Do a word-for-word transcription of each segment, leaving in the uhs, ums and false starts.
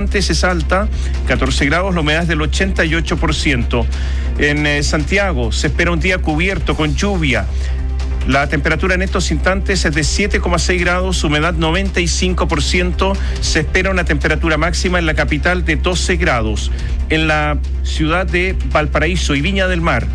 instantes es alta, catorce grados, la humedad es del ochenta y ocho por ciento. En eh, Santiago se espera un día cubierto con lluvia. La temperatura en estos instantes es de siete coma seis grados, humedad noventa y cinco por ciento. Se espera una temperatura máxima en la capital de doce grados. En la ciudad de Valparaíso y Viña del Mar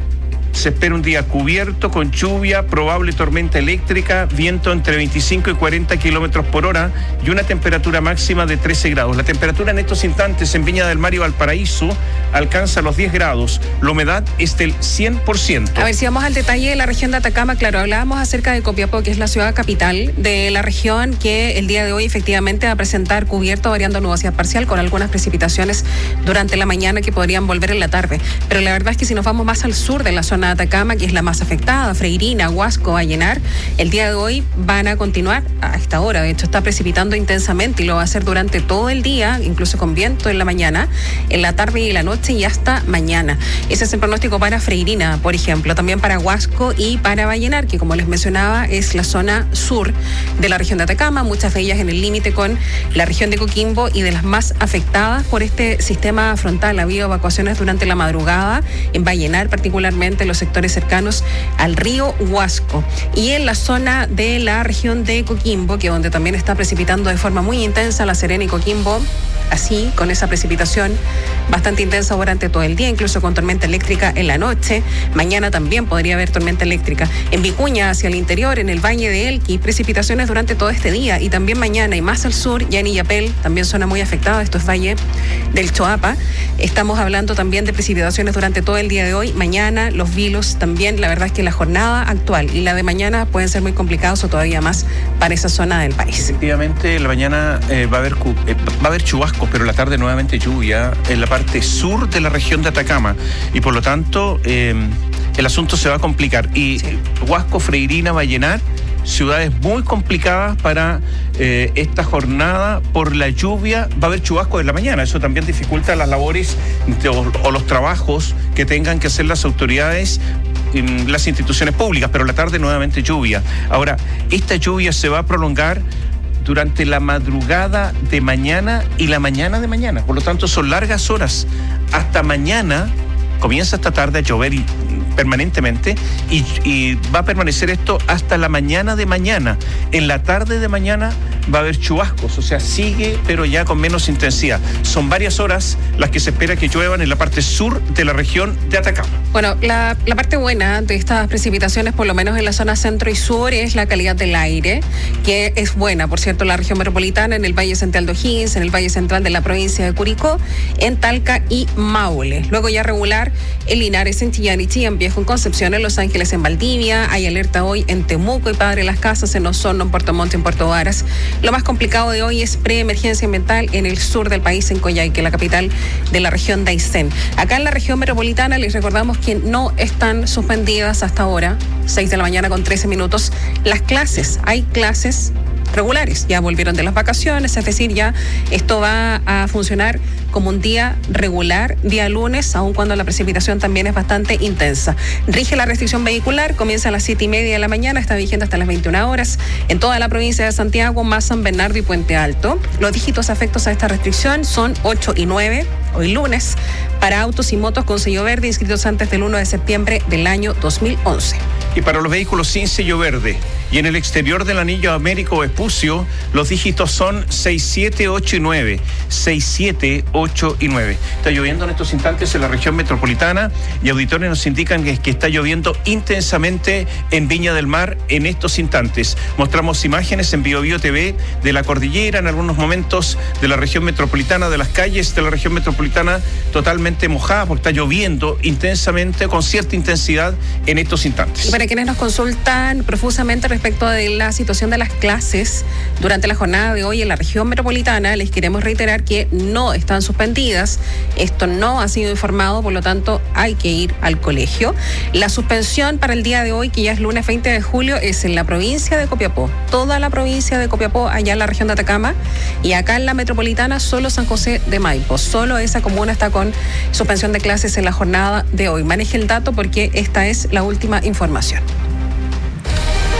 se espera un día cubierto con lluvia, probable tormenta eléctrica, viento entre veinticinco y cuarenta kilómetros por hora y una temperatura máxima de trece grados. La temperatura en estos instantes en Viña del Mar y Valparaíso alcanza los diez grados. La humedad es del cien por ciento. A ver, si vamos al detalle de la región de Atacama, claro, hablábamos acerca de Copiapó, que es la ciudad capital de la región, que el día de hoy efectivamente va a presentar cubierto variando nubosidad parcial con algunas precipitaciones durante la mañana que podrían volver en la tarde. Pero la verdad es que si nos vamos más al sur de la zona de Atacama, que es la más afectada, Freirina, Huasco, Vallenar, el día de hoy van a continuar a esta hora. De hecho, está precipitando intensamente y lo va a hacer durante todo el día, incluso con viento en la mañana, en la tarde y en la noche y hasta mañana. Ese es el pronóstico para Freirina, por ejemplo, también para Huasco y para Vallenar, que como les mencionaba es la zona sur de la región de Atacama, muchas de ellas en el límite con la región de Coquimbo y de las más afectadas por este sistema frontal. Ha habido evacuaciones durante la madrugada en Vallenar, particularmente los sectores cercanos al río Huasco. Y en la zona de la región de Coquimbo, que donde también está precipitando de forma muy intensa, La Serena y Coquimbo, así con esa precipitación bastante intensa durante todo el día, incluso con tormenta eléctrica en la noche. Mañana también podría haber tormenta eléctrica. En Vicuña, hacia el interior, en el Valle de Elqui, precipitaciones durante todo este día y también mañana. Y más al sur, ya en Illapel, también zona muy afectada, esto es Valle del Choapa. Estamos hablando también de precipitaciones durante todo el día de hoy. Mañana, Los Vilos también. La verdad es que la jornada actual y la de mañana pueden ser muy complicados o todavía más para esa zona del país. Efectivamente, en la mañana eh, va a haber eh, va a haber chubascos, pero en la tarde nuevamente lluvia en la parte sur de la región de Atacama y por lo tanto eh, el asunto se va a complicar. Y sí. Huasco, Freirina, Vallenar, ciudades muy complicadas para eh, esta jornada por la lluvia. Va a haber chubascos en la mañana, eso también dificulta las labores de, o, o los trabajos que tengan que hacer las autoridades, en las instituciones públicas, pero en la tarde nuevamente lluvia. Ahora, esta lluvia se va a prolongar durante la madrugada de mañana y la mañana de mañana, por lo tanto son largas horas. Hasta mañana comienza esta tarde a llover y, permanentemente y, y va a permanecer esto hasta la mañana de mañana. En la tarde de mañana va a haber chubascos, o sea, sigue pero ya con menos intensidad. Son varias horas las que se espera que lluevan en la parte sur de la región de Atacama. Bueno, la, la parte buena de estas precipitaciones, por lo menos en la zona centro y sur, es la calidad del aire, que es buena, por cierto, en la región metropolitana, en el Valle Central de O'Higgins, en el Valle Central de la provincia de Curicó, en Talca y Maule. Luego ya regular en Linares, en Chillán y Chillán Viejo, en Concepción, en Los Ángeles, en Valdivia. Hay alerta hoy en Temuco y Padre Las Casas, en Osorno, en Puerto Montt, en Puerto Varas. Lo más complicado de hoy es preemergencia ambiental en el sur del país, en Coyhaique, la capital de la región de Aysén. Acá en la región metropolitana les recordamos que no están suspendidas hasta ahora, seis de la mañana con trece minutos, las clases. Hay clases regulares, ya volvieron de las vacaciones, es decir, ya esto va a funcionar como un día regular, día lunes, aun cuando la precipitación también es bastante intensa. Rige la restricción vehicular, comienza a las siete y media de la mañana, está vigente hasta las veintiuna horas en toda la provincia de Santiago, más San Bernardo y Puente Alto. Los dígitos afectos a esta restricción son ocho y nueve, hoy lunes, para autos y motos con sello verde inscritos antes del uno de septiembre del año dos mil once. Y para los vehículos sin sello verde y en el exterior del anillo Américo Vespucio, los dígitos son seis siete, ocho y nueve. seis siete, ocho y nueve. Está lloviendo en estos instantes en la región metropolitana y auditores nos indican que, que está lloviendo intensamente en Viña del Mar en estos instantes. Mostramos imágenes en Bio Bio T V de la cordillera, en algunos momentos de la región metropolitana, de las calles de la región metropolitana totalmente mojadas porque está lloviendo intensamente, con cierta intensidad en estos instantes. Y para quienes nos consultan profusamente respecto de la situación de las clases durante la jornada de hoy en la región metropolitana, les queremos reiterar que no están suspendidas. Esto no ha sido informado, por lo tanto hay que ir al colegio. La suspensión para el día de hoy, que ya es lunes veinte de julio, es en la provincia de Copiapó. Toda la provincia de Copiapó, allá en la región de Atacama, y acá en la metropolitana solo San José de Maipo. Solo esa comuna está con suspensión de clases en la jornada de hoy. Maneje el dato porque esta es la última información.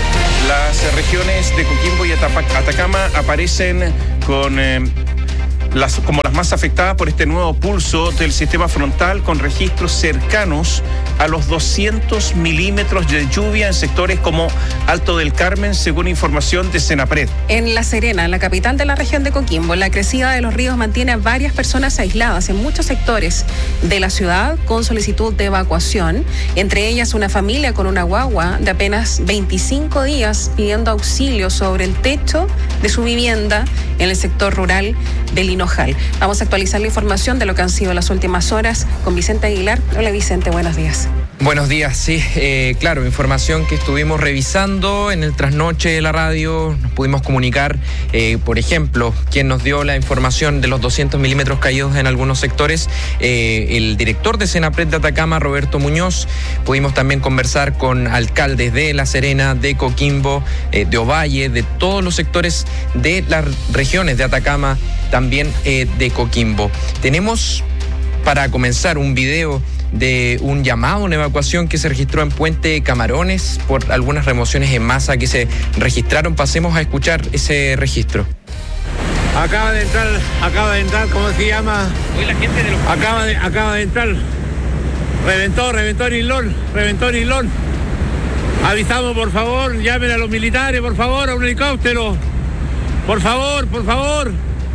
Las regiones de Coquimbo y Atacama aparecen con eh, las, como las más afectadas por este nuevo pulso del sistema frontal, con registros cercanos a los doscientos milímetros de lluvia en sectores como Alto del Carmen, según información de Senapred. En La Serena, la capital de la región de Coquimbo, la crecida de los ríos mantiene a varias personas aisladas en muchos sectores de la ciudad con solicitud de evacuación, entre ellas una familia con una guagua de apenas veinticinco días pidiendo auxilio sobre el techo de su vivienda en el sector rural del Hinojal. Vamos a actualizar la información de lo que han sido las últimas horas con Vicente Aguilar. Hola Vicente, buenos días. Buenos días, sí, eh, claro, información que estuvimos revisando en el trasnoche de la radio. Nos pudimos comunicar, eh, por ejemplo, quien nos dio la información de los doscientos milímetros caídos en algunos sectores, eh, el director de Senapred de Atacama, Roberto Muñoz. Pudimos también conversar con alcaldes de La Serena, de Coquimbo, eh, de Ovalle, de todos los sectores de las regiones de Atacama, también eh, de Coquimbo. Tenemos, para comenzar, un video de un llamado a una evacuación que se registró en Puente Camarones por algunas remociones en masa que se registraron. Pasemos a escuchar ese registro. Acaba de entrar, acaba de entrar, ¿cómo se llama? Hoy la gente de los... Acaba de, acaba de entrar. Reventó, reventó Nilón, reventó Nilón. Avisamos, por favor, llamen a los militares, por favor, a un helicóptero. Por favor, por favor.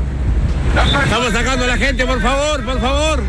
Estamos sacando a la gente, por favor, por favor.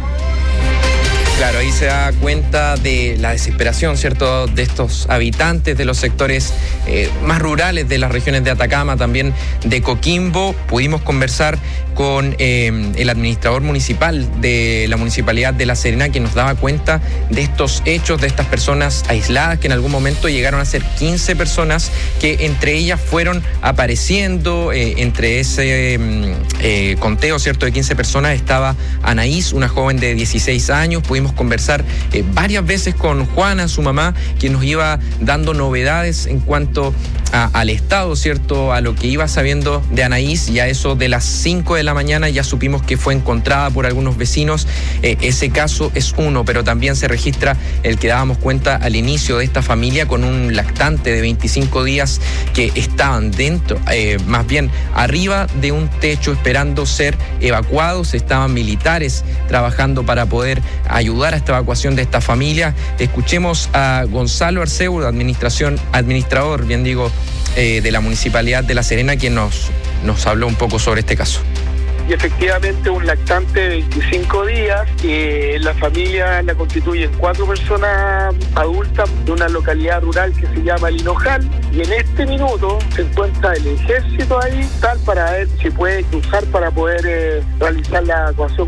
Claro, ahí se da cuenta de la desesperación, ¿cierto?, de estos habitantes de los sectores eh, más rurales de las regiones de Atacama, también de Coquimbo. Pudimos conversar con eh, el administrador municipal de la Municipalidad de La Serena, quien nos daba cuenta de estos hechos, de estas personas aisladas, que en algún momento llegaron a ser quince personas, que entre ellas fueron apareciendo, eh, entre ese eh, conteo, ¿cierto?, de quince personas estaba Anaís, una joven de dieciséis años. Pudimos conversar eh, varias veces con Juana, su mamá, quien nos iba dando novedades en cuanto a, al estado, ¿cierto?, a lo que iba sabiendo de Anaís. Y a eso de las cinco de la mañana ya supimos que fue encontrada por algunos vecinos. Eh, ese caso es uno, pero también se registra el que dábamos cuenta al inicio de esta familia, con un lactante de veinticinco días que estaban dentro, eh, más bien arriba de un techo esperando ser evacuados. Estaban militares trabajando para poder ayudar a esta evacuación de esta familia. Escuchemos a Gonzalo Arceu, administración, administrador, bien digo, eh, de la Municipalidad de La Serena, quien nos, nos habló un poco sobre este caso. Y efectivamente un lactante de veinticinco días, eh, la familia la constituyen cuatro personas adultas de una localidad rural que se llama El Hinojal, y en este minuto se encuentra el ejército ahí, tal, para ver si puede cruzar para poder eh, realizar la evacuación.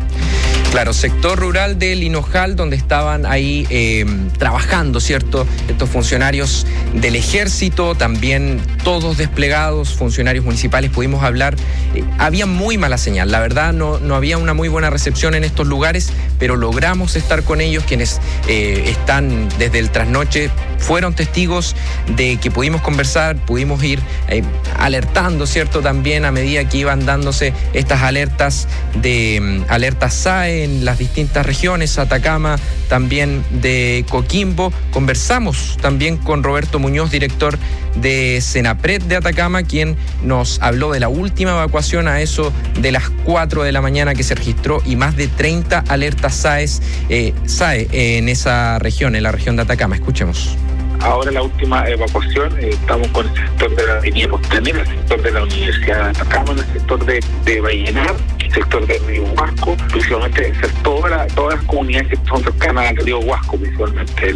Claro, sector rural del Hinojal, donde estaban ahí eh, trabajando, ¿cierto?, estos funcionarios del ejército, también todos desplegados, funcionarios municipales. Pudimos hablar, eh, había muy mala señal, la verdad no, no había una muy buena recepción en estos lugares, pero logramos estar con ellos, quienes eh, están desde el trasnoche, fueron testigos de que pudimos conversar, pudimos ir eh, alertando, ¿cierto?, también a medida que iban dándose estas alertas de um, alertas S A E en las distintas regiones, Atacama, también de Coquimbo. Conversamos también con Roberto Muñoz, director de Senapred de Atacama, quien nos habló de la última evacuación a eso de las cuatro de la mañana que se registró, y más de treinta alertas S A E, eh, S A E eh, en esa región, en la región de Atacama. Escuchemos. Ahora la última evacuación, eh, estamos con el sector de la Avenida Costanera, el sector de la Universidad de Atacama, el sector de, de Vallenar, el sector del río Huasco, principalmente todas las todas las comunidades que son cercanas al río Huasco, principalmente.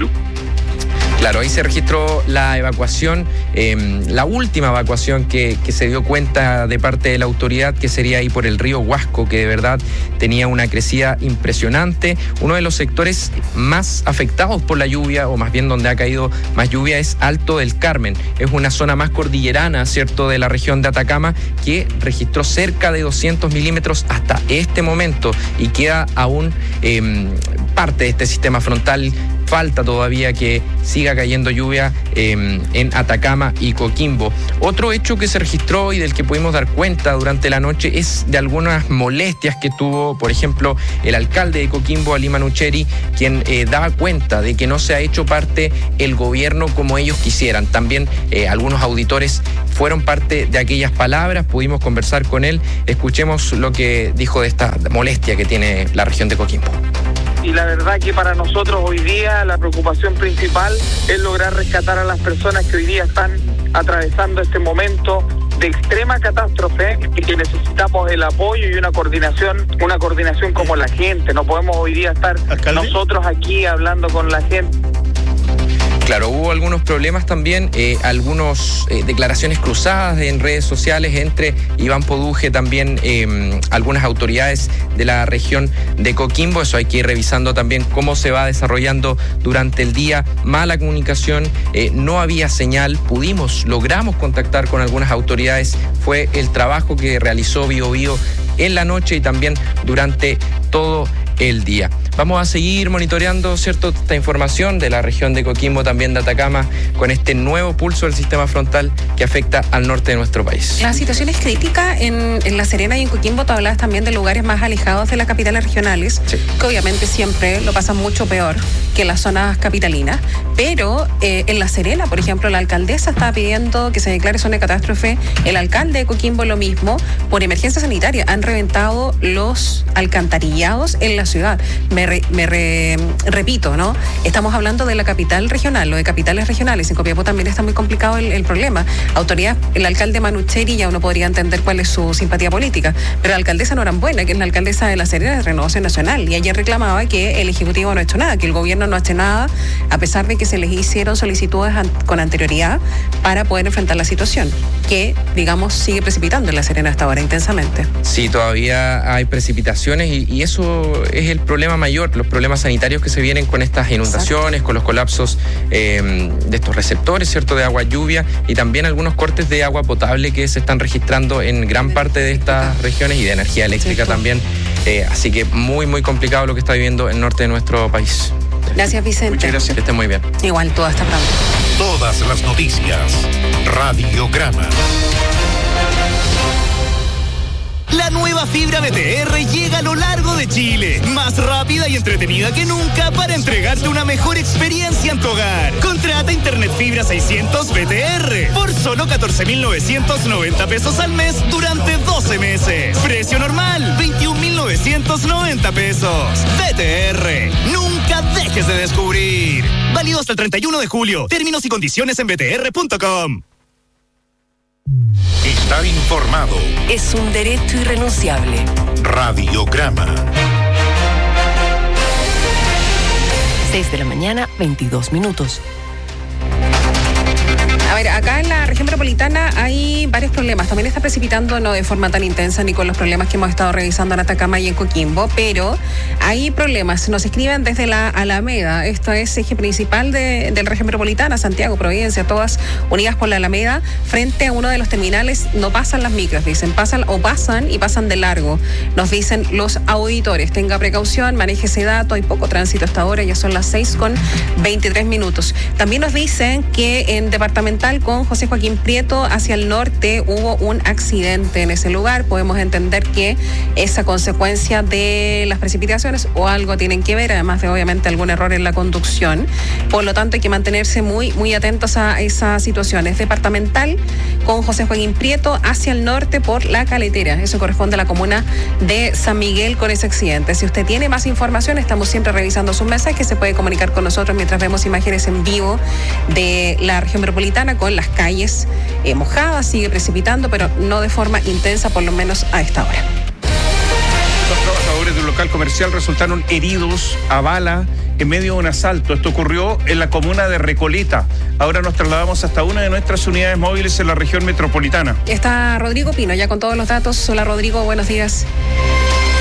Claro, ahí se registró la evacuación, eh, la última evacuación que, que se dio cuenta de parte de la autoridad, que sería ahí por el río Huasco, que de verdad tenía una crecida impresionante. Uno de los sectores más afectados por la lluvia, o más bien donde ha caído más lluvia, es Alto del Carmen. Es una zona más cordillerana, ¿cierto?, de la región de Atacama, que registró cerca de doscientos milímetros hasta este momento, y queda aún eh, parte de este sistema frontal falta todavía que siga cayendo lluvia eh, en Atacama y Coquimbo. Otro hecho que se registró y del que pudimos dar cuenta durante la noche es de algunas molestias que tuvo, por ejemplo, el alcalde de Coquimbo, Ali Manucheri, quien eh, daba cuenta de que no se ha hecho parte el gobierno como ellos quisieran. También eh, algunos auditores fueron parte de aquellas palabras, pudimos conversar con él. Escuchemos lo que dijo de esta molestia que tiene la región de Coquimbo. Y la verdad que para nosotros hoy día la preocupación principal es lograr rescatar a las personas que hoy día están atravesando este momento de extrema catástrofe y que necesitamos el apoyo y una coordinación, una coordinación como la gente. No podemos hoy día estar ¿Alcalde? nosotros aquí hablando con la gente. Claro, hubo algunos problemas también, eh, algunas eh, declaraciones cruzadas en redes sociales entre Iván Poduje, también eh, algunas autoridades de la región de Coquimbo. Eso hay que ir revisando también cómo se va desarrollando durante el día. Mala comunicación, eh, no había señal, pudimos, logramos contactar con algunas autoridades. Fue el trabajo que realizó Bio Bio en la noche y también durante todo el día. Vamos a seguir monitoreando, ¿cierto?, esta información de la región de Coquimbo, también de Atacama, con este nuevo pulso del sistema frontal que afecta al norte de nuestro país. La situación es crítica en, en La Serena y en Coquimbo. Tú hablabas también de lugares más alejados de las capitales regionales, sí, que obviamente siempre lo pasan mucho peor que las zonas capitalinas, pero eh, en La Serena, por ejemplo, la alcaldesa estaba pidiendo que se declare zona de catástrofe, el alcalde de Coquimbo lo mismo, por emergencia sanitaria. Han reventado los alcantarillados en la ciudad. Me, re, me re, repito, ¿no? Estamos hablando de la capital regional, lo de capitales regionales. En Copiapó también está muy complicado el, el problema. Autoridad, el alcalde Manucheri, ya uno podría entender cuál es su simpatía política, pero la alcaldesa Norambuena, que es la alcaldesa de La Serena de Renovación Nacional, y ayer reclamaba que el Ejecutivo no ha hecho nada, que el gobierno no ha hecho nada, a pesar de que se les hicieron solicitudes an, con anterioridad para poder enfrentar la situación, que, digamos, sigue precipitando en La Serena hasta ahora intensamente. Sí, todavía hay precipitaciones y, y eso es el problema mayor, los problemas sanitarios que se vienen con estas inundaciones, exacto, con los colapsos eh, de estos receptores, ¿cierto?, de agua lluvia, y también algunos cortes de agua potable que se están registrando en gran parte de estas regiones, y de energía eléctrica, sí, también. Eh, así que muy, muy complicado lo que está viviendo el norte de nuestro país. Gracias, Vicente. Muchas gracias. Que estén muy bien. Igual, todo hasta pronto. Todas las noticias. Radiograma. La nueva fibra B T R llega a lo largo de Chile, más rápida y entretenida que nunca para entregarte una mejor experiencia en tu hogar. Contrata Internet Fibra seiscientos B T R por solo catorce mil novecientos noventa pesos al mes durante doce meses. Precio normal, veintiún mil novecientos noventa pesos. B T R, nunca dejes de descubrir. Válido hasta el treinta y uno de julio. Términos y condiciones en b t r punto com. Estar informado es un derecho irrenunciable. Radiograma. seis de la mañana, veintidós minutos. A ver, acá en la región metropolitana hay varios problemas. También está precipitando, no de forma tan intensa ni con los problemas que hemos estado revisando en Atacama y en Coquimbo, pero hay problemas. Nos escriben desde la Alameda. Esto es eje principal de, de la región metropolitana, Santiago, Providencia, todas unidas por la Alameda. Frente a uno de los terminales no pasan las micros, dicen. Pasan o pasan y pasan de largo. Nos dicen los auditores. Tenga precaución, maneje ese dato. Hay poco tránsito hasta ahora, ya son las seis con veintitrés minutos. También nos dicen que en departamental con José Joaquín Prieto hacia el norte hubo un accidente en ese lugar. Podemos entender que es a consecuencia de las precipitaciones o algo tienen que ver, además de obviamente algún error en la conducción. Por lo tanto hay que mantenerse muy, muy atentos a esas situaciones. Departamental con José Joaquín Prieto hacia el norte por La Caletera. Eso corresponde a la comuna de San Miguel con ese accidente. Si usted tiene más información, estamos siempre revisando sus mensajes, se puede comunicar con nosotros mientras vemos imágenes en vivo de la región metropolitana con las calles eh, mojadas, sigue precipitando, pero no de forma intensa, por lo menos a esta hora. Dos trabajadores de un local comercial resultaron heridos a bala en medio de un asalto. Esto ocurrió en la comuna de Recoleta. Ahora nos trasladamos hasta una de nuestras unidades móviles en la región metropolitana. Está Rodrigo Pino, ya con todos los datos. Hola, Rodrigo, buenos días.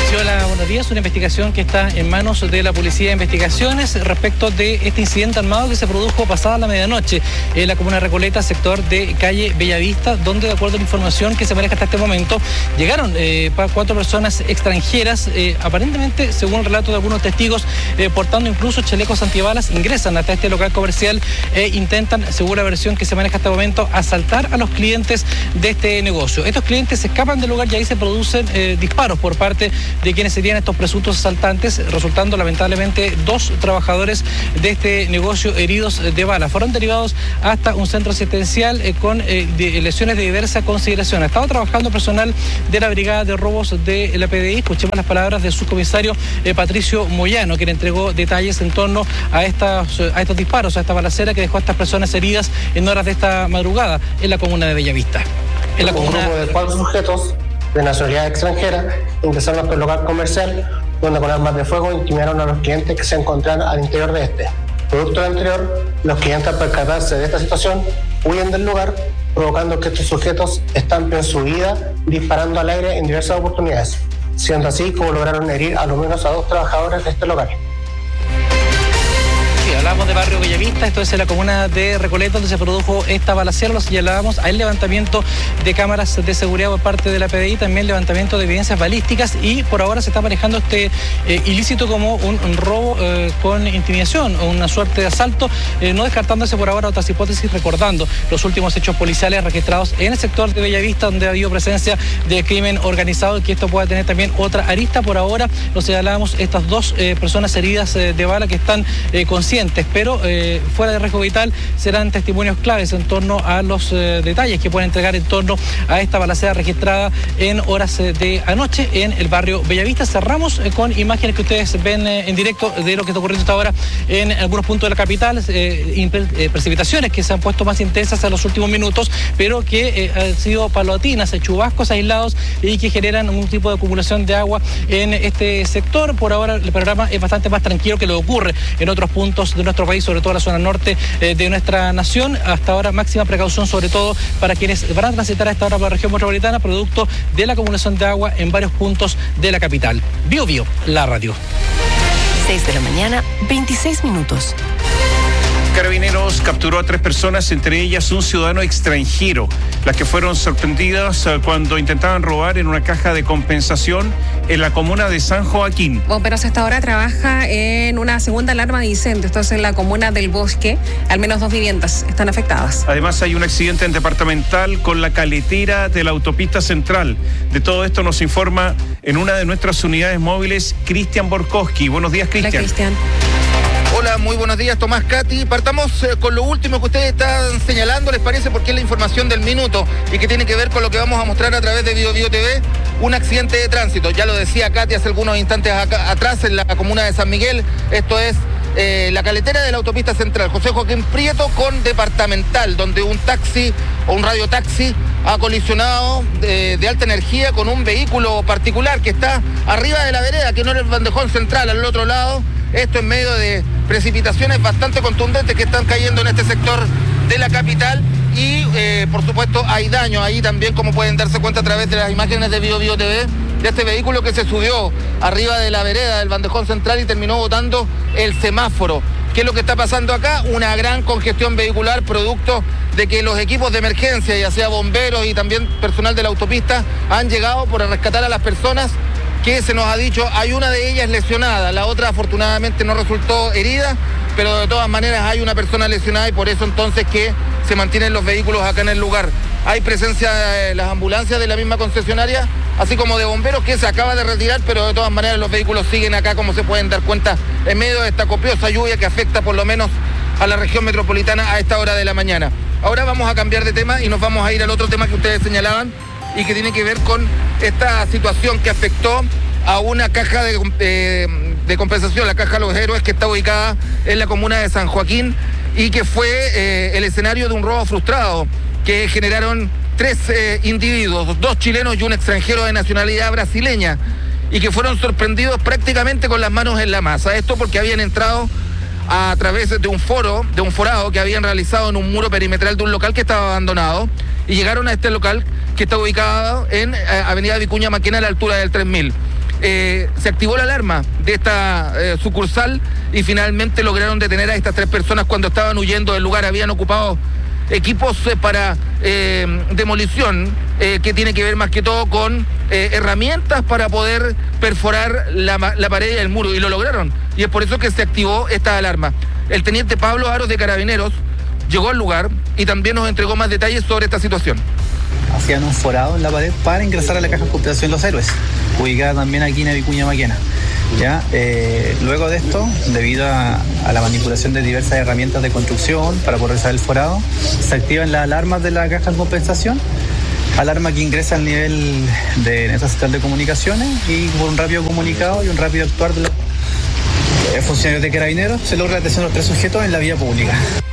Hola, buenos días. Una investigación que está en manos de la Policía de Investigaciones respecto de este incidente armado que se produjo pasada la medianoche en la comuna de Recoleta, sector de calle Bellavista, donde, de acuerdo a la información que se maneja hasta este momento, llegaron eh, cuatro personas extranjeras, eh, aparentemente, según el relato de algunos testigos, eh, portando incluso chalecos antibalas, ingresan hasta este local comercial e intentan, según la versión que se maneja hasta el momento, asaltar a los clientes de este negocio. Estos clientes escapan del lugar y ahí se producen eh, disparos por parte de quienes serían estos presuntos asaltantes, resultando lamentablemente dos trabajadores de este negocio heridos de bala. Fueron derivados hasta un centro asistencial eh, con eh, de lesiones de diversa consideración. Ha estado trabajando personal de la Brigada de Robos de la P D I. Escuchemos las palabras del subcomisario eh, Patricio Moyano, quien entregó detalles en torno a, estas, a estos disparos, a esta balacera que dejó a estas personas heridas en horas de esta madrugada en la comuna de Bellavista. En la un comuna... grupo de cuatro sujetos de nacionalidad extranjera ingresaron hasta el local comercial, donde con armas de fuego intimidaron a los clientes que se encontraban al interior de este. Producto del anterior, los clientes, al percatarse de esta situación, huyen del lugar, provocando que estos sujetos estampien su vida disparando al aire en diversas oportunidades, siendo así como lograron herir a lo menos a dos trabajadores de este local. Hablamos de barrio Bellavista, esto es en la comuna de Recoleta, donde se produjo esta balacera. Lo señalábamos, hay levantamiento de cámaras de seguridad por parte de la P D I, también levantamiento de evidencias balísticas, y por ahora se está manejando este eh, ilícito como un, un robo eh, con intimidación o una suerte de asalto, eh, no descartándose por ahora otras hipótesis, recordando los últimos hechos policiales registrados en el sector de Bellavista, donde ha habido presencia de crimen organizado, y que esto pueda tener también otra arista. Por ahora lo señalábamos, estas dos eh, personas heridas eh, de bala que están eh, conscientes, pero eh, fuera de riesgo vital, serán testimonios claves en torno a los eh, detalles que pueden entregar en torno a esta balacera registrada en horas eh, de anoche en el barrio Bellavista. Cerramos eh, con imágenes que ustedes ven eh, en directo de lo que está ocurriendo hasta ahora en algunos puntos de la capital, eh, eh, precipitaciones que se han puesto más intensas en los últimos minutos, pero que eh, han sido paulatinas, eh, chubascos aislados y que generan un tipo de acumulación de agua en este sector. Por ahora el panorama es bastante más tranquilo que lo que ocurre en otros puntos de nuestro país, sobre todo la zona norte eh, de nuestra nación. Hasta ahora máxima precaución, sobre todo para quienes van a transitar a esta hora por la región metropolitana, producto de la acumulación de agua en varios puntos de la capital. Bio Bio, la radio. seis de la mañana, veintiséis minutos. Carabineros capturó a tres personas, entre ellas un ciudadano extranjero, las que fueron sorprendidas cuando intentaban robar en una caja de compensación en la comuna de San Joaquín. Bomberos hasta ahora trabaja en una segunda alarma de incendio, esto es en la comuna del Bosque. Al menos dos viviendas están afectadas. Además hay un accidente en departamental con la caletera de la autopista central. De todo esto nos informa en una de nuestras unidades móviles Cristian Borkowski. Buenos días, Cristian. Hola, Cristian. Hola, muy buenos días, Tomás, Katy. Partamos eh, con lo último que ustedes están señalando, ¿les parece? Porque es la información del minuto y que tiene que ver con lo que vamos a mostrar a través de Bio Bio T V, un accidente de tránsito. Ya lo decía Katy hace algunos instantes acá, atrás, en la comuna de San Miguel. Esto es eh, la caletera de la autopista central, José Joaquín Prieto con departamental, donde un taxi o un radiotaxi ha colisionado de, de alta energía con un vehículo particular que está arriba de la vereda, que no es el bandejón central, al otro lado. Esto en medio de precipitaciones bastante contundentes que están cayendo en este sector de la capital y eh, por supuesto hay daño ahí también, como pueden darse cuenta a través de las imágenes de Bio Bio T V, de este vehículo que se subió arriba de la vereda del bandejón central y terminó botando el semáforo. ¿Qué es lo que está pasando acá? Una gran congestión vehicular producto de que los equipos de emergencia, ya sea bomberos y también personal de la autopista, han llegado por rescatar a las personas que se nos ha dicho, hay una de ellas lesionada, la otra afortunadamente no resultó herida, pero de todas maneras hay una persona lesionada y por eso entonces que se mantienen los vehículos acá en el lugar. Hay presencia de las ambulancias de la misma concesionaria, así como de bomberos que se acaba de retirar, pero de todas maneras los vehículos siguen acá, como se pueden dar cuenta, en medio de esta copiosa lluvia que afecta por lo menos a la región metropolitana a esta hora de la mañana. Ahora vamos a cambiar de tema y nos vamos a ir al otro tema que ustedes señalaban, y que tiene que ver con esta situación que afectó a una caja de, eh, de compensación, la Caja Los Héroes, que está ubicada en la comuna de San Joaquín y que fue eh, el escenario de un robo frustrado que generaron tres eh, individuos, dos chilenos y un extranjero de nacionalidad brasileña, y que fueron sorprendidos prácticamente con las manos en la masa. Esto porque habían entrado a través de un foro, de un forado que habían realizado en un muro perimetral de un local que estaba abandonado, y llegaron a este local que está ubicado en eh, Avenida Vicuña Maquena, a la altura del tres mil. eh, se activó la alarma de esta eh, sucursal y finalmente lograron detener a estas tres personas cuando estaban huyendo del lugar. Habían ocupado equipos eh, para eh, demolición, eh, que tiene que ver más que todo con eh, herramientas para poder perforar la, la pared y el muro, y lo lograron. Y es por eso que se activó esta alarma. El teniente Pablo Aros de Carabineros llegó al lugar y también nos entregó más detalles sobre esta situación. Hacían un forado en la pared para ingresar a la caja de compensación Los Héroes, ubicada también aquí en Vicuña Maquena. ¿Ya? Eh, luego de esto, debido a, a la manipulación de diversas herramientas de construcción para poder realizar el forado, se activan las alarmas de la caja de compensación, alarma que ingresa al nivel de esta central de comunicaciones, y por un rápido comunicado y un rápido actuar de los eh, funcionarios de Carabineros se logra la detención de los tres sujetos en la vía pública.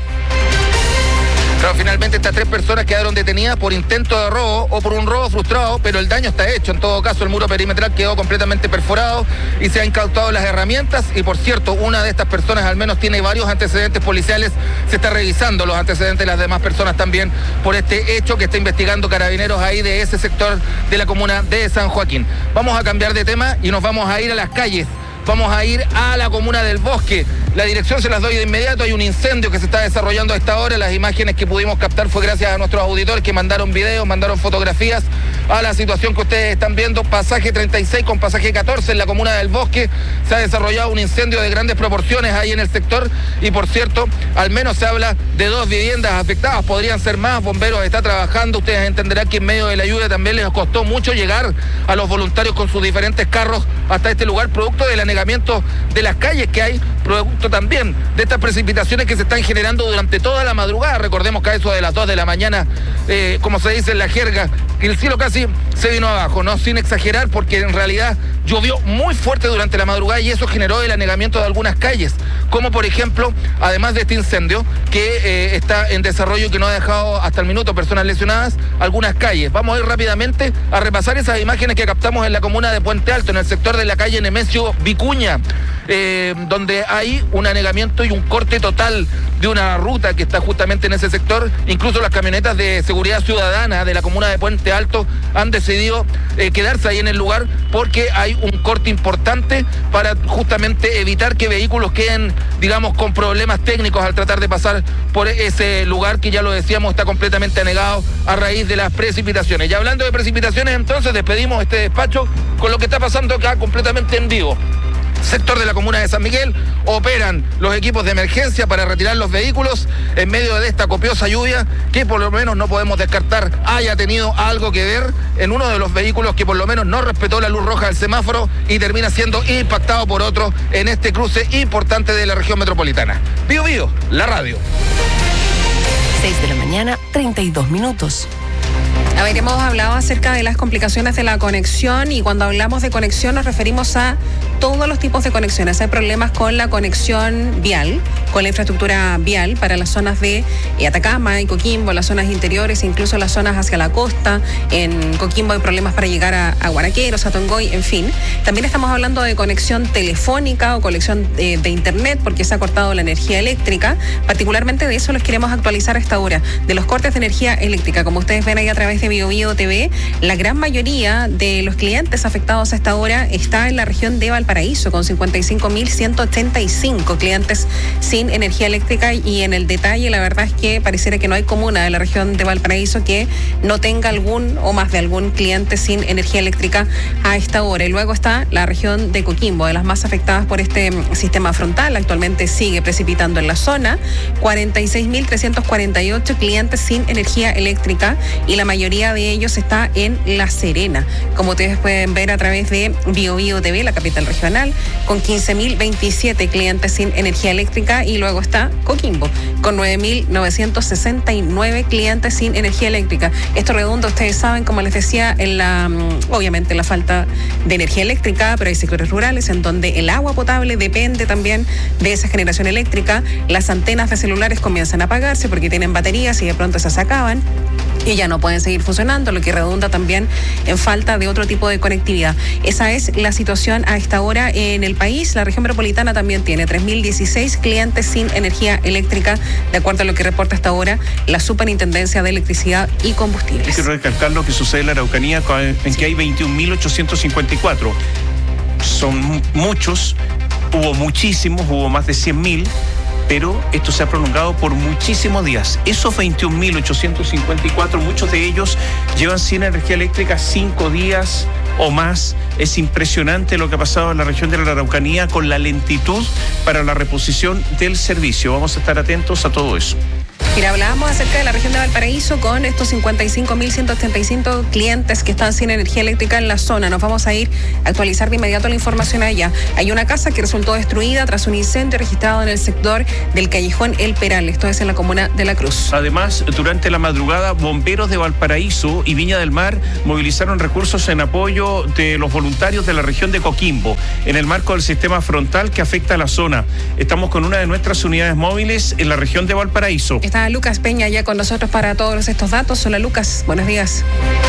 Claro, finalmente estas tres personas quedaron detenidas por intento de robo o por un robo frustrado, pero el daño está hecho. En todo caso, el muro perimetral quedó completamente perforado y se han incautado las herramientas. Y por cierto, una de estas personas al menos tiene varios antecedentes policiales. Se está revisando los antecedentes de las demás personas también por este hecho que está investigando Carabineros ahí de ese sector de la comuna de San Joaquín. Vamos a cambiar de tema y nos vamos a ir a las calles. Vamos a ir a la comuna del Bosque. La dirección se las doy de inmediato. Hay un incendio que se está desarrollando a esta hora. Las imágenes que pudimos captar fue gracias a nuestros auditores que mandaron videos, mandaron fotografías a la situación que ustedes están viendo. Pasaje treinta y seis con pasaje catorce en la comuna del Bosque. Se ha desarrollado un incendio de grandes proporciones ahí en el sector. Y por cierto, al menos se habla de dos viviendas afectadas. Podrían ser más. Bomberos está trabajando. Ustedes entenderán que en medio de la lluvia también les costó mucho llegar a los voluntarios con sus diferentes carros hasta este lugar, producto de la negamiento de las calles que hay, producto también de estas precipitaciones que se están generando durante toda la madrugada. Recordemos que a eso de las dos de la mañana, eh, como se dice en la jerga, el cielo casi se vino abajo, ¿no? Sin exagerar, porque en realidad llovió muy fuerte durante la madrugada y eso generó el anegamiento de algunas calles, como por ejemplo, además de este incendio que eh, está en desarrollo y que no ha dejado hasta el minuto personas lesionadas, algunas calles. Vamos a ir rápidamente a repasar esas imágenes que captamos en la comuna de Puente Alto, en el sector de la calle Nemesio Vicuña, eh, donde hay un anegamiento y un corte total de una ruta que está justamente en ese sector. Incluso las camionetas de seguridad ciudadana de la comuna de Puente Alto han decidido eh, quedarse ahí en el lugar porque hay un corte importante para justamente evitar que vehículos queden, digamos, con problemas técnicos al tratar de pasar por ese lugar que, ya lo decíamos, está completamente anegado a raíz de las precipitaciones. Y hablando de precipitaciones, entonces despedimos este despacho con lo que está pasando acá completamente en vivo. Sector de la comuna de San Miguel, operan los equipos de emergencia para retirar los vehículos en medio de esta copiosa lluvia que por lo menos no podemos descartar haya tenido algo que ver en uno de los vehículos que por lo menos no respetó la luz roja del semáforo y termina siendo impactado por otro en este cruce importante de la región metropolitana. Bío Bío, la radio. seis de la mañana, treinta y dos minutos. A ver, hemos hablado acerca de las complicaciones de la conexión y cuando hablamos de conexión nos referimos a todos los tipos de conexiones. Hay problemas con la conexión vial, con la infraestructura vial para las zonas de Atacama y Coquimbo, las zonas interiores, incluso las zonas hacia la costa. En Coquimbo hay problemas para llegar a, a Guaraqueros, a Tongoy, en fin. También estamos hablando de conexión telefónica o conexión de, de internet porque se ha cortado la energía eléctrica. Particularmente de eso les queremos actualizar a esta hora, de los cortes de energía eléctrica. Como ustedes ven ahí a través de Bio Bio T V, la gran mayoría de los clientes afectados a esta hora está en la región de Valparaíso, con cincuenta y cinco mil ciento ochenta y cinco clientes sin energía eléctrica, y en el detalle la verdad es que pareciera que no hay comuna de la región de Valparaíso que no tenga algún o más de algún cliente sin energía eléctrica a esta hora. Y luego está la región de Coquimbo, de las más afectadas por este sistema frontal. Actualmente sigue precipitando en la zona, cuarenta y seis mil trescientos cuarenta y ocho clientes sin energía eléctrica y la mayoría de ellos está en La Serena, como ustedes pueden ver a través de Bio Bio T V, la capital regional, con quince mil veintisiete clientes sin energía eléctrica, y luego está Coquimbo, con nueve mil novecientos sesenta y nueve clientes sin energía eléctrica. Esto redunda, ustedes saben, como les decía, en la, obviamente, la falta de energía eléctrica, pero hay sectores rurales en donde el agua potable depende también de esa generación eléctrica. Las antenas de celulares comienzan a apagarse porque tienen baterías y de pronto esas se acaban y ya no pueden seguir funcionando, lo que redunda también en falta de otro tipo de conectividad. Esa es la situación a esta hora en el país. La región metropolitana también tiene tres mil dieciséis clientes sin energía eléctrica, de acuerdo a lo que reporta hasta ahora la Superintendencia de Electricidad y Combustibles. Hay que recalcar lo que sucede en la Araucanía, en que hay veintiún mil ochocientos cincuenta y cuatro. son muchos, hubo muchísimos, hubo más de cien mil, pero esto se ha prolongado por muchísimos días. Esos veintiún mil ochocientos cincuenta y cuatro, muchos de ellos llevan sin energía eléctrica cinco días o más. Es impresionante lo que ha pasado en la región de la Araucanía con la lentitud para la reposición del servicio. Vamos a estar atentos a todo eso. Mira, hablábamos acerca de la región de Valparaíso con estos cincuenta y cinco mil ciento ochenta y cinco clientes que están sin energía eléctrica en la zona. Nos vamos a ir a actualizar de inmediato la información allá. Hay una casa que resultó destruida tras un incendio registrado en el sector del callejón El Peral. Esto es en la comuna de La Cruz. Además, durante la madrugada, bomberos de Valparaíso y Viña del Mar movilizaron recursos en apoyo de los voluntarios de la región de Coquimbo, en el marco del sistema frontal que afecta a la zona. Estamos con una de nuestras unidades móviles en la región de Valparaíso. Está Lucas Peña ya con nosotros para todos estos datos. Hola Lucas, buenos días.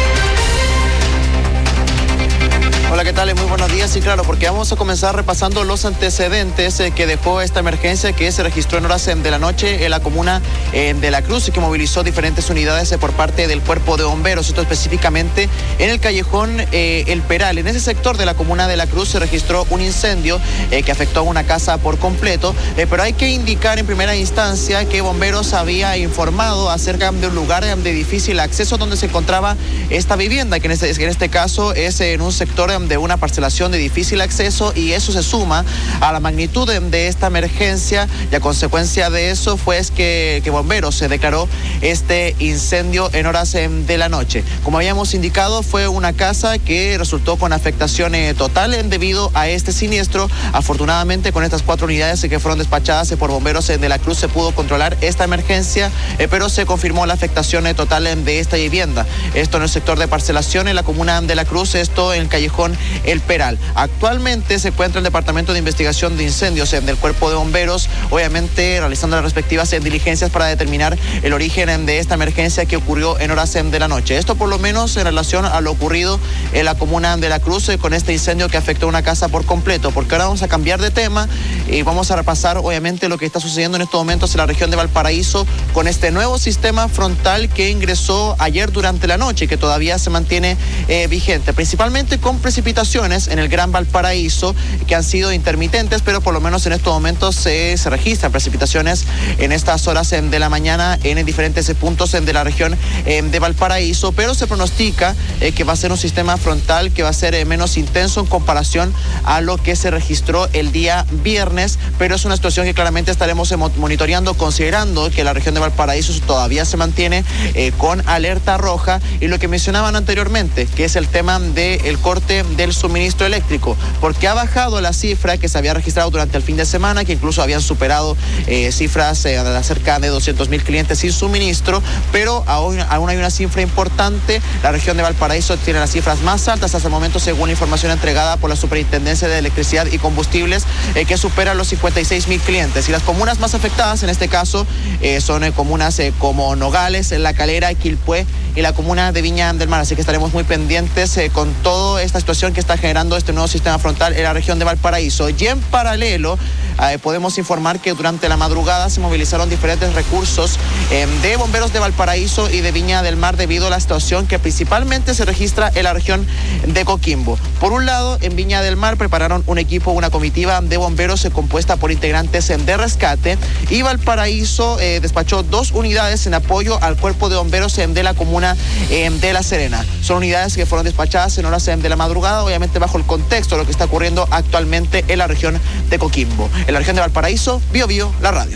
Hola, ¿qué tal? Muy buenos días. Y claro, porque vamos a comenzar repasando los antecedentes eh, que dejó esta emergencia que se registró en horas eh, de la noche en la comuna eh, de La Cruz y que movilizó diferentes unidades eh, por parte del cuerpo de bomberos. Esto específicamente en el callejón eh, El Peral. En ese sector de la comuna de La Cruz se registró un incendio eh, que afectó a una casa por completo, eh, pero hay que indicar en primera instancia que bomberos había informado acerca de un lugar eh, de difícil acceso donde se encontraba esta vivienda, que en este, en este caso es eh, en un sector eh, de una parcelación de difícil acceso, y eso se suma a la magnitud de, de esta emergencia, y a consecuencia de eso fue es que, que bomberos se declaró este incendio en horas eh, de la noche. Como habíamos indicado, fue una casa que resultó con afectación eh, total eh, debido a este siniestro. Afortunadamente, con estas cuatro unidades eh, que fueron despachadas eh, por bomberos eh, de La Cruz se pudo controlar esta emergencia, eh, pero se confirmó la afectación eh, total eh, de esta vivienda. Esto en el sector de parcelación en la comuna de La Cruz, esto en el callejón El Peral. Actualmente se encuentra el Departamento de Investigación de Incendios en del Cuerpo de Bomberos, obviamente realizando las respectivas diligencias para determinar el origen de esta emergencia que ocurrió en horas de la noche. Esto por lo menos en relación a lo ocurrido en la comuna de La Cruz con este incendio que afectó una casa por completo, porque ahora vamos a cambiar de tema y vamos a repasar obviamente lo que está sucediendo en estos momentos en la región de Valparaíso con este nuevo sistema frontal que ingresó ayer durante la noche y que todavía se mantiene eh, vigente, principalmente con precipitaciones en el Gran Valparaíso que han sido intermitentes, pero por lo menos en estos momentos se, se registran precipitaciones en estas horas en, de la mañana en diferentes puntos en, de la región en, de Valparaíso, pero se pronostica eh, que va a ser un sistema frontal que va a ser eh, menos intenso en comparación a lo que se registró el día viernes, pero es una situación que claramente estaremos eh, monitoreando, considerando que la región de Valparaíso todavía se mantiene eh, con alerta roja, y lo que mencionaban anteriormente, que es el tema del corte del suministro eléctrico, porque ha bajado la cifra que se había registrado durante el fin de semana, que incluso habían superado eh, cifras eh, de cerca de doscientos mil clientes sin suministro, pero aún, aún hay una cifra importante. La región de Valparaíso tiene las cifras más altas hasta el momento, según información entregada por la Superintendencia de Electricidad y Combustibles, eh, que supera los cincuenta y seis mil clientes. Y las comunas más afectadas en este caso eh, son eh, comunas eh, como Nogales, La Calera, Quilpué y la comuna de Viña del Mar. Así que estaremos muy pendientes eh, con toda esta situación que está generando este nuevo sistema frontal en la región de Valparaíso. Y en paralelo eh, podemos informar que durante la madrugada se movilizaron diferentes recursos eh, de bomberos de Valparaíso y de Viña del Mar debido a la situación que principalmente se registra en la región de Coquimbo. Por un lado, en Viña del Mar prepararon un equipo, una comitiva de bomberos eh, compuesta por integrantes eh, de rescate, y Valparaíso eh, despachó dos unidades en apoyo al cuerpo de bomberos eh, de la comuna eh, de La Serena. Son unidades que fueron despachadas en horas eh, de la madrugada, obviamente bajo el contexto de lo que está ocurriendo actualmente en la región de Coquimbo. En la región de Valparaíso, Bio Bio, la radio.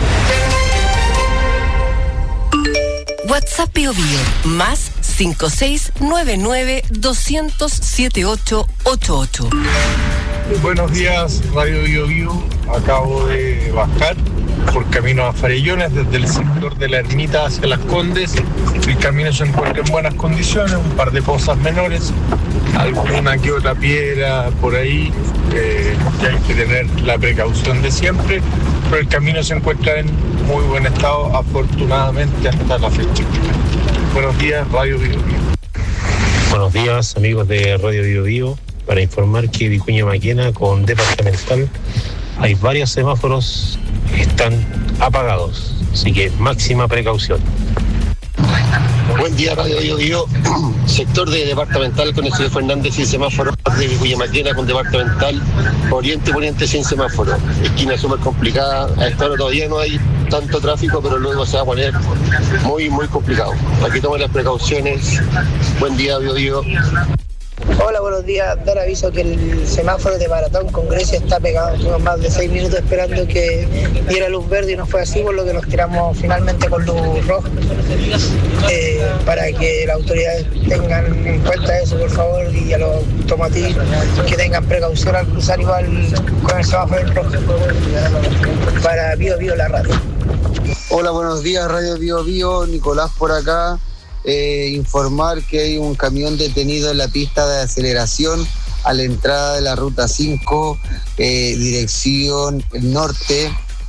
WhatsApp Bio Bio, más cinco seis nueve nueve dos cero cero siete ocho ocho ocho. Buenos días, Radio Bio Bio. Acabo de bajar por camino a Farellones desde el sector de la Ermita hacia Las Condes. El camino se encuentra en buenas condiciones, un par de pozas menores, alguna que otra piedra por ahí, eh, que hay que tener la precaución de siempre, pero el camino se encuentra en muy buen estado, afortunadamente, hasta la fecha. Buenos días, Radio Bio Bio. Buenos días, amigos de Radio Bio Bio. Para informar que Vicuña Maquena con Departamental hay varios semáforos que están apagados, así que máxima precaución. Buen buen día, Radio Bio Bio. Sector de departamental con el señor Fernández sin semáforo, de Vicuña Maquena con departamental, oriente poniente sin semáforo. Esquina súper complicada, a esta hora todavía no hay tanto tráfico, pero luego se va a poner muy, muy complicado. Aquí tomen las precauciones. Buen día, Bio Bio. Hola, buenos días. Dar aviso que el semáforo de Maratón con Grecia está pegado. Tuvimos más de seis minutos esperando que diera luz verde y no fue así, por lo que nos tiramos finalmente con luz roja. Eh, para que las autoridades tengan en cuenta eso, por favor, y a los automatismos que tengan precaución al cruzar igual con el semáforo en rojo. Para Bio Bio la radio. Hola, buenos días, Radio Bio Bio. Nicolás por acá. Eh, informar que hay un camión detenido en la pista de aceleración a la entrada de la ruta cinco, eh, dirección norte,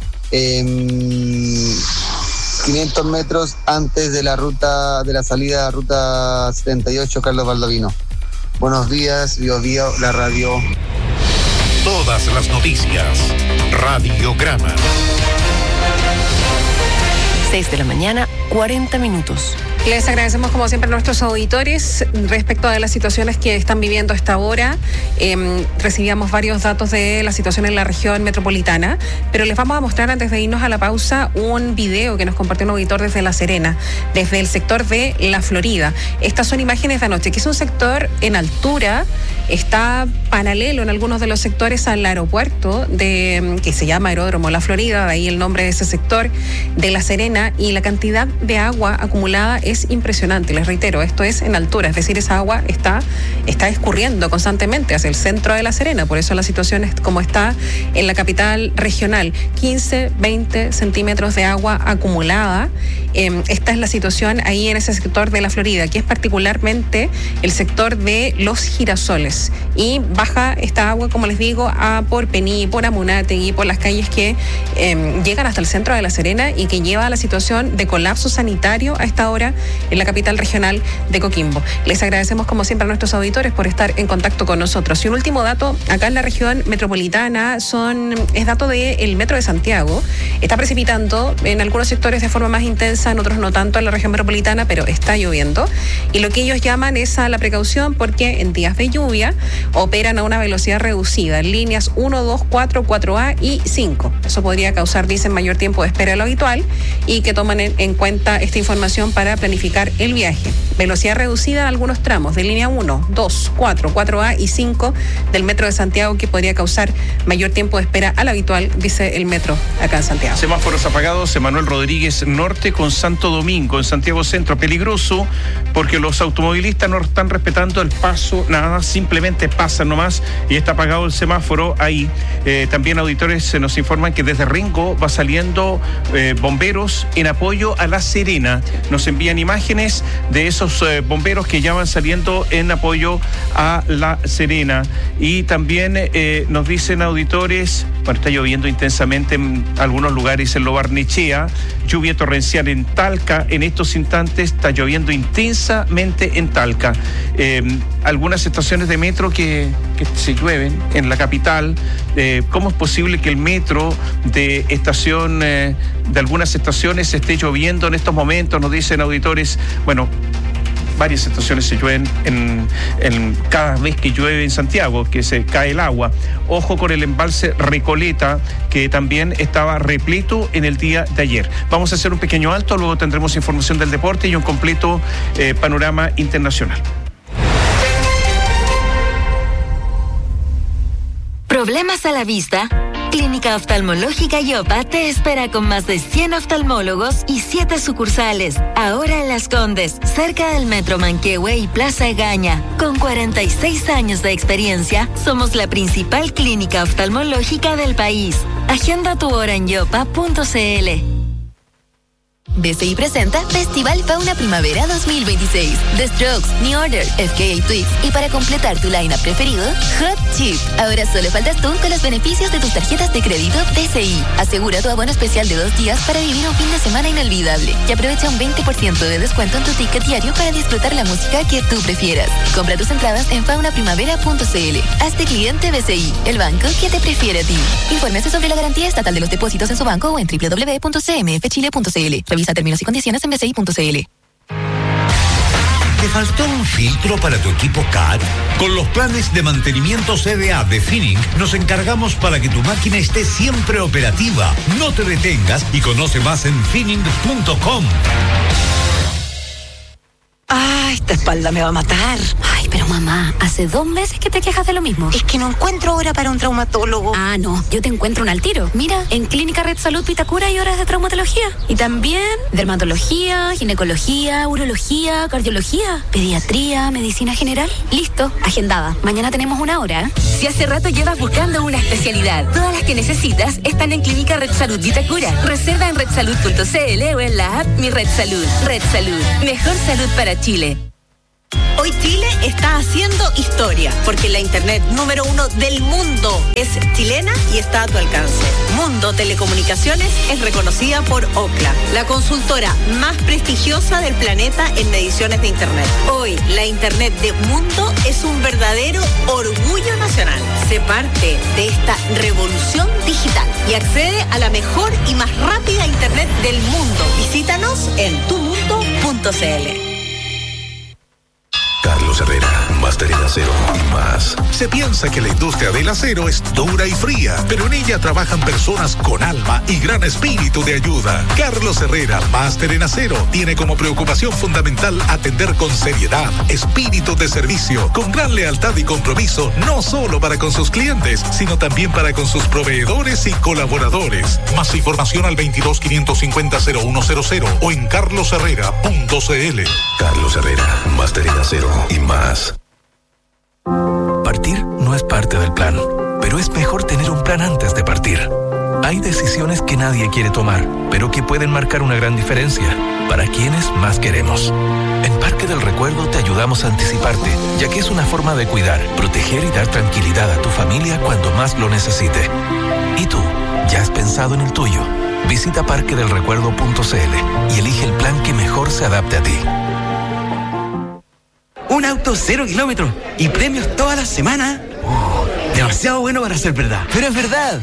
eh, quinientos metros antes de la ruta de la salida de la ruta setenta y ocho Carlos Baldovino. Buenos días, Bio Bio, la radio. Todas las noticias, Radiograma. seis de la mañana, cuarenta minutos. Les agradecemos como siempre a nuestros auditores respecto a las situaciones que están viviendo a esta hora. Eh, recibíamos varios datos de la situación en la región metropolitana, pero les vamos a mostrar antes de irnos a la pausa un video que nos compartió un auditor desde La Serena, desde el sector de La Florida. Estas son imágenes de anoche, que es un sector en altura, está paralelo en algunos de los sectores al aeropuerto de que se llama Aeródromo La Florida, de ahí el nombre de ese sector de La Serena, y la cantidad de agua acumulada es impresionante. Les reitero, esto es en altura, es decir, esa agua está, está escurriendo constantemente hacia el centro de La Serena, por eso la situación es como está en la capital regional, quince, veinte centímetros de agua acumulada. Eh, esta es la situación ahí en ese sector de La Florida, que es particularmente el sector de Los Girasoles, y baja esta agua, como les digo, a por Pení, por Amunátegui, por las calles que eh, llegan hasta el centro de La Serena y que lleva a la situación de colapso sanitario a esta hora en la capital regional de Coquimbo. Les agradecemos como siempre a nuestros auditores por estar en contacto con nosotros. Y un último dato, acá en la región metropolitana son es dato del Metro de Santiago. Está precipitando en algunos sectores de forma más intensa, en otros no tanto en la región metropolitana, pero está lloviendo. Y lo que ellos llaman es a la precaución porque en días de lluvia operan a una velocidad reducida en líneas uno, dos, cuatro, cuatro A y cinco. Eso podría causar, dicen, mayor tiempo de espera de lo habitual, y que toman en, en cuenta esta información para planificar el viaje. Velocidad reducida en algunos tramos de línea uno, dos, cuatro, cuatro A y cinco del Metro de Santiago, que podría causar mayor tiempo de espera al habitual, dice el Metro acá en Santiago. Semáforos apagados, Emanuel Rodríguez Norte con Santo Domingo, en Santiago Centro. Peligroso porque los automovilistas no están respetando el paso, nada, simplemente pasan nomás y está apagado el semáforo ahí. Eh, también auditores se nos informan que desde Rengo va saliendo eh, bomberos en apoyo a La Serena. Nos envían imágenes de esos eh, bomberos que ya van saliendo en apoyo a La Serena. Y también eh, nos dicen auditores, bueno, está lloviendo intensamente en algunos lugares en Lo Barnechea, lluvia torrencial en Talca, en estos instantes está lloviendo intensamente en Talca. Eh, algunas estaciones de metro que, que se llueven en la capital. Eh, ¿Cómo es posible que el metro de estación, eh, de algunas estaciones esté lloviendo en estos momentos? Nos dicen auditores, bueno, varias estaciones se llueven en, en cada vez que llueve en Santiago, que se cae el agua. Ojo con el embalse Recoleta, que también estaba repleto en el día de ayer. Vamos a hacer un pequeño alto, luego tendremos información del deporte y un completo eh, panorama internacional. ¿Problemas a la vista? Clínica Oftalmológica Yopa te espera con más de cien oftalmólogos y siete sucursales. Ahora en Las Condes, cerca del Metro Manquehue y Plaza Egaña. Con cuarenta y seis años de experiencia, somos la principal clínica oftalmológica del país. Agenda tu hora en yopa punto c l. B C I presenta Festival Fauna Primavera dos mil veintiséis. The Strokes, New Order, F K A Twigs y para completar tu line-up preferido, Hot Chip. Ahora solo faltas tú con los beneficios de tus tarjetas de crédito B C I. Asegura tu abono especial de dos días para vivir un fin de semana inolvidable y aprovecha un veinte por ciento de descuento en tu ticket diario para disfrutar la música que tú prefieras. Compra tus entradas en fauna primavera punto c l. Hazte cliente B C I, el banco que te prefiere a ti. Infórmese sobre la garantía estatal de los depósitos en su banco o en doble u doble u doble u punto c m f chile punto c l. Revisa términos y condiciones en b c i punto c l. ¿Te faltó un filtro para tu equipo C A D? Con los planes de mantenimiento C D A de Finning nos encargamos para que tu máquina esté siempre operativa. No te detengas y conoce más en finning punto com. Ah, esta espalda me va a matar. Ay, pero mamá, hace dos meses que te quejas de lo mismo. Es que no encuentro hora para un traumatólogo. Ah, no, yo te encuentro un al tiro. Mira, en Clínica Red Salud Vitacura hay horas de traumatología. Y también dermatología, ginecología, urología, cardiología, pediatría, medicina general. Listo, agendada. Mañana tenemos una hora, ¿eh? Si hace rato llevas buscando una especialidad, todas las que necesitas están en Clínica Red Salud Vitacura. Reserva en red salud punto c l o en la app Mi Red Salud. Red Salud, mejor salud para Chile. Hoy Chile está haciendo historia, porque la internet número uno del mundo es chilena y está a tu alcance. Mundo Telecomunicaciones es reconocida por Ookla, la consultora más prestigiosa del planeta en mediciones de internet. Hoy, la internet de Mundo es un verdadero orgullo nacional. Sé parte de esta revolución digital y accede a la mejor y más rápida internet del mundo. Visítanos en tu mundo punto c l. Carlos Herrera, máster en acero y más. Se piensa que la industria del acero es dura y fría, pero en ella trabajan personas con alma y gran espíritu de ayuda. Carlos Herrera, máster en acero, tiene como preocupación fundamental atender con seriedad, espíritu de servicio, con gran lealtad y compromiso, no solo para con sus clientes, sino también para con sus proveedores y colaboradores. Más información al veintidós, quinientos cincuenta, cero uno cero cero o en carlos herrera punto c l. Carlos Herrera, máster en acero y más. Partir no es parte del plan, pero es mejor tener un plan antes de partir. Hay decisiones que nadie quiere tomar, pero que pueden marcar una gran diferencia para quienes más queremos. En Parque del Recuerdo te ayudamos a anticiparte, ya que es una forma de cuidar, proteger y dar tranquilidad a tu familia cuando más lo necesite. ¿Y tú? ¿Ya has pensado en el tuyo? Visita parque del recuerdo punto c l y elige el plan que mejor se adapte a ti. Un auto cero kilómetros y premios todas las semanas. Oh, demasiado bueno para ser verdad. Pero es verdad.